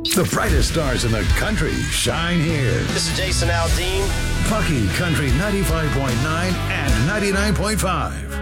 The brightest stars in the country shine here. This is Jason Aldean. Pucky Country 95.9 and 99.5.